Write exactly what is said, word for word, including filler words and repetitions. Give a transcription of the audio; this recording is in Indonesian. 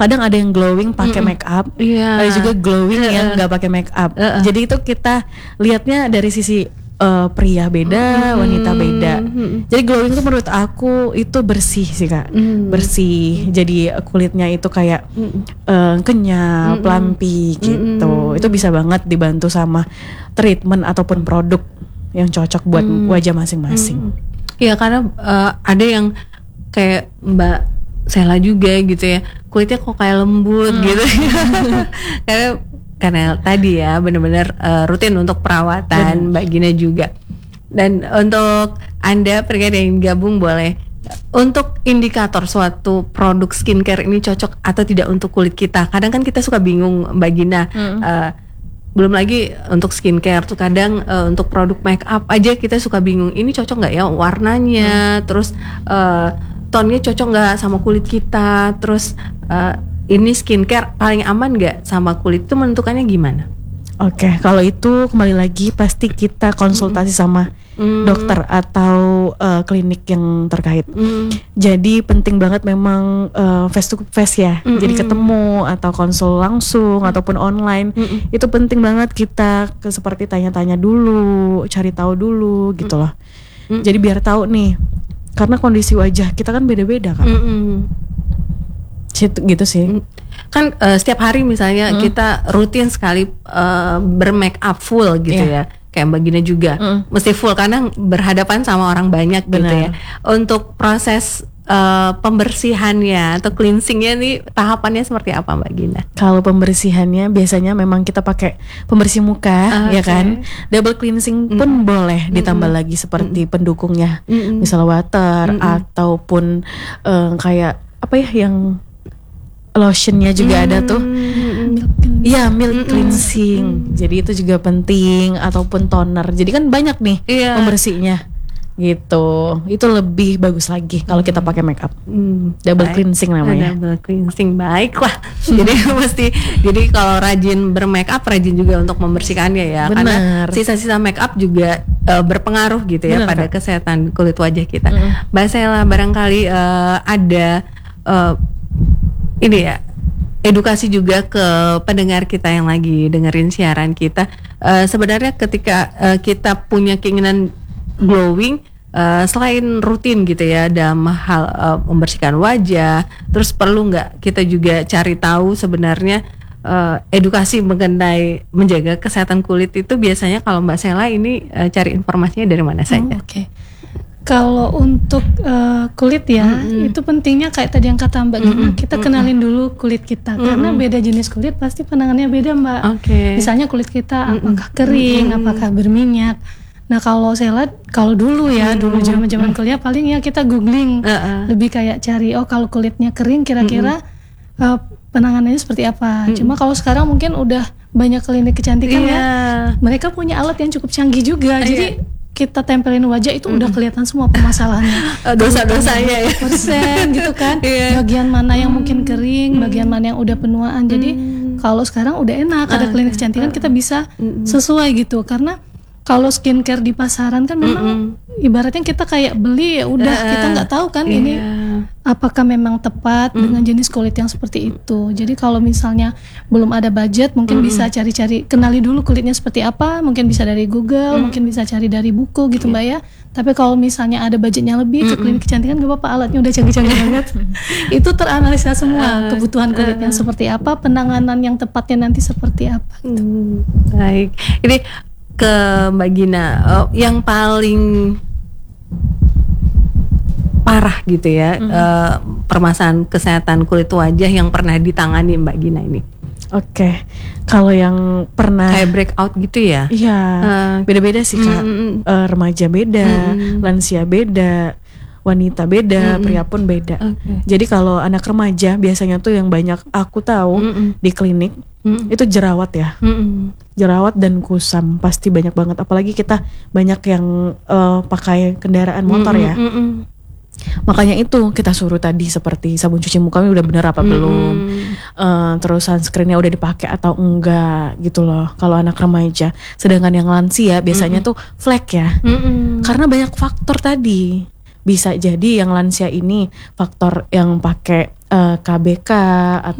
kadang ada yang glowing pakai Mm-mm. make up, Iya. ada juga glowing Uh-uh. yang nggak pakai make up. Uh-uh. Jadi itu kita lihatnya dari sisi uh, pria beda, Mm-mm. wanita beda. Mm-mm. Jadi glowing itu menurut aku itu bersih sih kak, Mm. bersih. Jadi kulitnya itu kayak Mm-mm. uh, kenyal, Mm-mm. pelampi gitu. Mm-mm. Itu bisa banget dibantu sama treatment ataupun produk yang cocok buat Mm. wajah masing-masing. Mm. Iya karena uh, ada yang kayak Mbak Sela juga gitu ya, kulitnya kok kayak lembut Hmm. gitu. karena karena tadi ya benar-benar uh, rutin untuk perawatan. Mbak Gina juga. Dan untuk Anda pria yang gabung boleh, untuk indikator suatu produk skincare ini cocok atau tidak untuk kulit kita. Kadang kan kita suka bingung Mbak Gina. Hmm. Uh, belum lagi untuk skincare tuh kadang uh, untuk produk make up aja kita suka bingung ini cocok nggak ya warnanya, terus uh, tonnya cocok nggak sama kulit kita, terus uh, ini skincare paling aman nggak sama kulit, itu menentukannya gimana? Oke, kalau itu kembali lagi pasti kita konsultasi sama Mm. dokter atau uh, klinik yang terkait. Mm. Jadi penting banget memang uh, face to face ya. Mm-mm. Jadi ketemu atau konsul langsung ataupun online. Mm-mm. Itu penting banget kita ke seperti tanya-tanya dulu, cari tahu dulu gitu loh. Mm. Jadi biar tahu nih, karena kondisi wajah kita kan beda-beda kan. Mm-mm. Gitu, gitu sih. Mm. Kan uh, setiap hari misalnya Mm. kita rutin sekali uh, bermake up full gitu Iya. ya. Kayak Mbak Gina juga Mm. mesti full karena berhadapan sama orang banyak gitu Benar. ya. Untuk proses uh, pembersihannya atau cleansingnya nih tahapannya seperti apa Mbak Gina? Kalau pembersihannya biasanya memang kita pakai pembersih muka, Oke. ya kan. Double cleansing pun Mm. boleh ditambah Mm-mm. lagi seperti pendukungnya, Mm-mm. misal water Mm-mm. ataupun eh, kayak apa ya yang lotionnya juga ada tuh. Iya, milk Mm-mm. cleansing. Jadi itu juga penting, ataupun toner. Jadi kan banyak nih Iya. pembersihnya. Gitu. Itu lebih bagus lagi kalau kita pakai make up. Hmm, Double baik. cleansing namanya. Double cleansing, baiklah. Jadi mesti, jadi kalau rajin bermake up, rajin juga untuk membersihkannya ya. Karena Benar. sisa-sisa make up juga uh, berpengaruh gitu ya Benar, pada Kak. kesehatan kulit wajah kita. Mm-mm. Mbak Sela, barangkali uh, ada uh, ini ya, edukasi juga ke pendengar kita yang lagi dengerin siaran kita. Uh, sebenarnya ketika uh, kita punya keinginan glowing, uh, selain rutin gitu ya dalam hal uh, membersihkan wajah, terus perlu nggak kita juga cari tahu sebenarnya uh, edukasi mengenai menjaga kesehatan kulit itu biasanya kalau Mbak Sela ini uh, cari informasinya dari mana saja? Oh, Oke. Kalau untuk uh, kulit ya, Mm-mm. itu pentingnya kayak tadi yang kata Mbak Gina, Mm-mm. kita Mm-mm. kenalin dulu kulit kita. Karena Mm-mm. beda jenis kulit pasti penanganannya beda, Mbak. Oke. Misalnya kulit kita Mm-mm. apakah kering, Mm-mm. apakah berminyak. Nah kalau saya lihat, kalau dulu ya, dulu zaman-zaman kuliah paling ya kita googling, Uh-uh. lebih kayak cari, oh kalau kulitnya kering kira-kira uh, penanganannya seperti apa. Mm-mm. Cuma kalau sekarang mungkin udah banyak klinik kecantikan Iya. ya, mereka punya alat yang cukup canggih juga. Iya. Jadi kita tempelin wajah itu udah kelihatan semua permasalahannya. Uh, dosa-dosanya ya. Persen gitu kan. Iya. Bagian mana yang mungkin kering, bagian mana yang udah penuaan. Jadi kalau sekarang udah enak ada klinik kecantikan, kita bisa sesuai gitu. Karena kalau skincare di pasaran kan memang ibaratnya kita kayak beli ya udah, Uh, kita nggak tahu kan ini iya. apakah memang tepat dengan jenis kulit yang seperti itu. Jadi kalau misalnya belum ada budget, mungkin bisa cari-cari, kenali dulu kulitnya seperti apa. Mungkin bisa dari Google, mungkin bisa cari dari buku gitu Mbak ya. Tapi kalau misalnya ada budgetnya lebih, ke klinik kecantikan gak apa-apa, alatnya udah canggih-canggih banget. Itu teranalisa semua kebutuhan kulitnya seperti apa, penanganan yang tepatnya nanti seperti apa. Hmm, baik. Ini ke Mbak Gina, uh, yang paling parah gitu ya, uh, permasalahan kesehatan kulit wajah yang pernah ditangani Mbak Gina ini, Oke. Kalau yang pernah kayak breakout gitu ya? Iya, Uh, beda-beda sih Kak. mm, mm, Eh, remaja beda, Mm. lansia beda, wanita beda, Mm-mm. pria pun beda. Oke. Jadi kalau anak remaja biasanya tuh yang banyak aku tahu Mm-mm. di klinik Mm-mm. itu jerawat ya, Mm-mm. jerawat dan kusam pasti banyak banget. Apalagi kita banyak yang eh, pakai kendaraan motor ya. Mm-mm. Makanya itu kita suruh tadi seperti sabun cuci muka udah bener apa belum, Eh, terus sunscreennya udah dipakai atau enggak gitu loh. Kalau anak remaja, sedangkan yang lansia biasanya tuh flek ya, Mm-mm. karena banyak faktor tadi. Bisa jadi yang lansia ini faktor yang pakai eh, K B K